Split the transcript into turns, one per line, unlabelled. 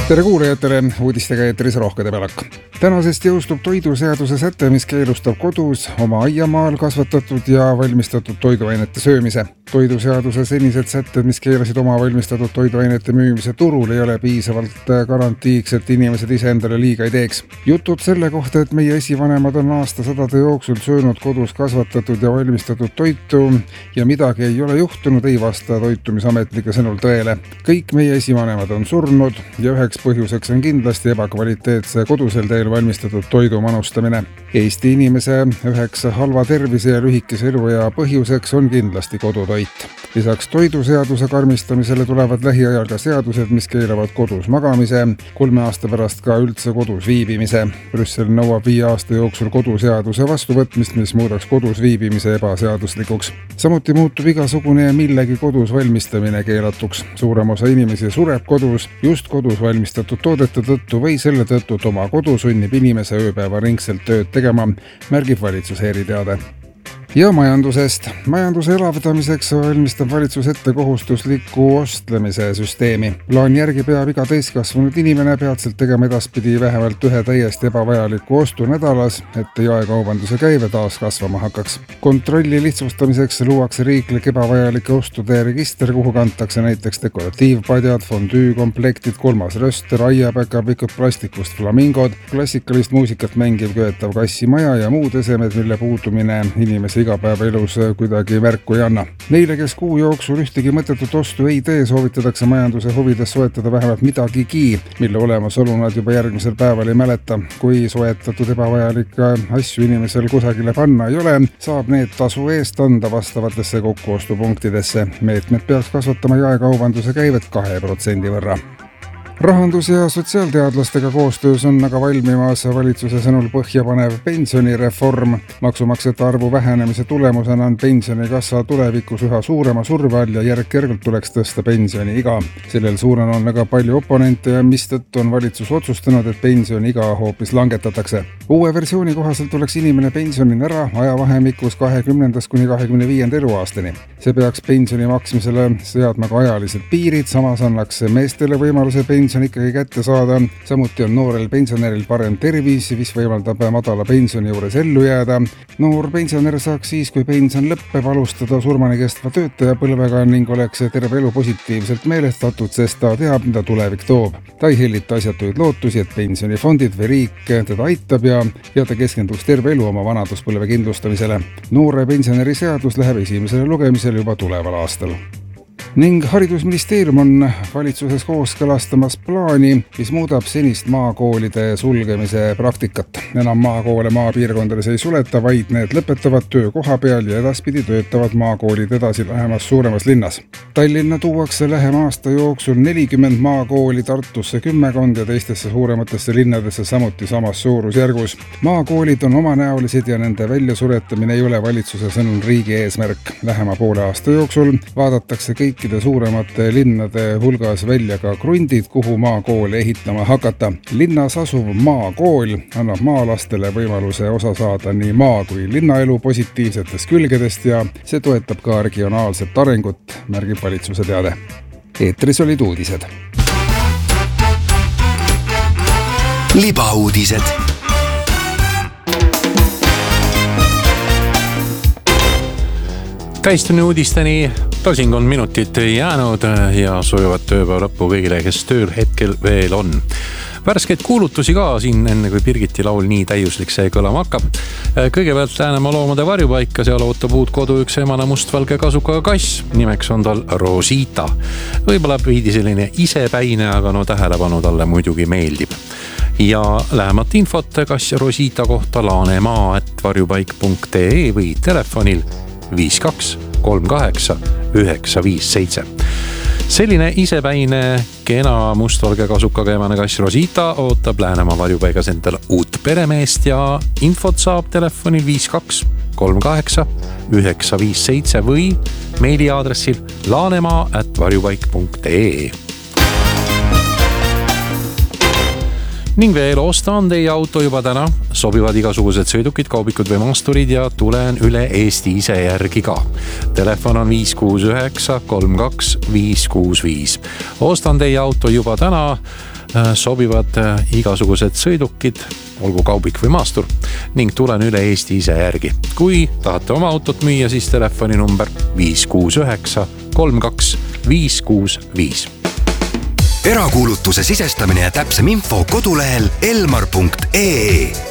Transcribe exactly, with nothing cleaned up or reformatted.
Tere kuulajatele, uudistega eetris Rohkede Pelak. Tänasest jõustub toiduseaduse säte, mis keelustab kodus oma aiamaal kasvatatud ja valmistatud toiduainete söömise. Toiduseaduse senised sätted, mis keelasid oma valmistatud toiduainete müümise turul, ei ole piisavalt garantiiks, et inimesed ise endale liiga ei teeks. Jutud selle kohta, et meie esivanemad on aastasadade jooksul söönud kodus kasvatatud ja valmistatud toitu ja midagi ei ole juhtunud, ei vasta toitumisametnike sõnul tõele. Kõik meie esivanemad on surnud ja üheks põhjuseks on kindlasti ebakvaliteetse kodusel teel valmistatud toidu manustamine. Eesti inimese üheks halva tervise ja lühikese eluea põhjuseks on kindlasti kodutoit. Lisaks toiduseaduse karmistamisele tulevad lähiajal ka seadused, mis keelavad kodus magamise, kolme aasta pärast ka üldse kodus viibimise. Brüssel nõuab viie aasta jooksul koduseaduse vastuvõtmist, mis muudaks kodus viibimise ebaseaduslikuks. Samuti muutub igasugune ja millegi kodus valmistamine keelatuks. Suurem osa inimesi sureb kodus just kodus valmistatud toodete tõttu või selle tõttu, et oma kodu sunnib inimese ööpäeva ringselt tööd tegema, märgib valitsuse eriteade. Ja majandusest. Majanduse elavdamiseks valmistab valitsus ette kohustusliku ostlemise süsteemi. Plaan järgi peab iga täiskasvanud inimene peatselt tegema edaspidi vähemalt ühe täiesti ebavajaliku ostu nädalas, et jaekaubanduse käive taas kasvama hakkaks. Kontrolli lihtsustamiseks luuakse riiklik ebavajalike ostude register, kuhu kantakse näiteks dekoratiivpadjad, fondüükomplektid, kolmas röster, aiapäkapikud, plastikust flamingod, klassikalist muusikat mängiv köetav kassimaja ja muud esemed, mille puudumine inimese igapäevaelus kuidagi märku ei anna. Neile, kes kuu jooksul ühtegi mõttetut ostu ei tee, soovitatakse majanduse huvides soetada vähemalt midagigi, mille olemasolu nad juba järgmisel päeval ei mäleta. Kui soetatud ebavajalikke asju inimesel kusagile panna ei ole, saab need tasu eest anda vastavatesse kokkuostupunktidesse. Meetmed peaks kasvatama jaekaubanduse käivet kahe protsendi võrra. Rahandus- ja sotsiaalteadlastega koostöös on aga valmimas valitsuse sõnul põhjapanev pensionireform. Maksumaksjate arvu vähenemise tulemusena on pensionikassa tulevikus üha suurema surve all ja järk-järgult tuleks tõsta pensioni iga. Sellel suuren on väga palju oponente ja mistõttu on valitsus otsustanud, et pensioni iga hoopis langetatakse. Uue versiooni kohaselt tuleks inimene pensionin ära ajavahemikus kahekümnendast kuni kahekümne viienda eluaastani. See peaks pensioni maksmisele seadma ka ajalised piirid, samas annaks meestele võimaluse pensioni on ikkagi kätte saada. Samuti on noorel pensionäril parem tervis, mis võimaldab madala pensioni juures ellu jääda. Noor pensionär saaks siis, kui pension lõppeb, alustada surmani kestva töötaja põlvega ning oleks terve elu positiivselt meelestatud, sest ta teab, mida tulevik toob. Ta ei hellita asjatuid lootusi, et pensionifondid või riik teda aitab ja, ja ta keskenduks terve elu oma vanaduspõlve kindlustamisele. Noore pensionäri seadus läheb esimesele lugemisele juba tuleval aastal. Ning haridusministeerium on valitsuses kooskõlastamas plaani, mis muudab senist maakoolide sulgemise praktikat. Enam maakoole maapiirkondades ei suleta, vaid need lõpetavad töö koha peal ja edaspidi töötavad maakoolid edasi lähemas suuremas linnas. Tallinna tuuakse lähema aasta jooksul nelikümmend maakooli, Tartusse kümmekond ja teistesse suurematesse linnadesse samuti samas suurusjärgus. Maakoolid on omanäolised ja nende väljasuretamine ei ole valitsuse sõnul riigi eesmärk. Lähema poole aasta jooksul vaadatakse kõik kõikide suuremate linnade hulgas välja ka krundid, kuhu maakoole ehitama hakata. Linnas asuv maakool annab maalastele võimaluse osa saada nii maa kui linnaelu positiivsetest külgedest ja see toetab ka regionaalset arengut, märgib valitsuse teade. Eetris olid uudised.
Libauudised. Täistuni uudisteni tosing on minutit jäänud ja sujuvat tööpäeva lõppu kõigile, kes tööl hetkel veel on. Värskeid kuulutusi ka siin, enne kui Birgiti laul nii täiuslik see kõlama hakkab. Kõigepealt Läänemaa loomade varjupaika, seal ootab uut kodu üks emana mustvalge kasukaga kass. Nimeks on tal Rosita. Võib-olla veidi selline isepäine, aga no tähelepanu talle muidugi meeldib. Ja lähemat infot kass Rosita kohta laanemaa at varjupaik punkt ee või telefonil viis kaks kolm kaheksa üheksa viis seitse. Selline isepäine kena mustvalge kasukaga emane kass Rosita ootab Läänemaa varjupaigas endale uut peremeest ja infot saab telefonil viis kaks kolm kaheksa üheksa viis seitse või meiliaadressil laanemaa at varjupaik punkt ee. Ning veel osta on teie auto juba täna, sobivad igasugused sõidukid, kaubikud või maasturid ja tulen üle Eesti ise järgi ka. Telefon on viis kuus üheksa kolm kaks viis kuus viis. Ostan teie auto juba täna, sobivad igasugused sõidukid, olgu kaubik või maastur ning tulen üle Eesti ise järgi. Kui tahate oma autot müüa, siis telefoni number viis kuus üheksa kolm kaks viis kuus viis.
Erakuulutuse sisestamine ja täpsem info kodulehel elmar punkt ee.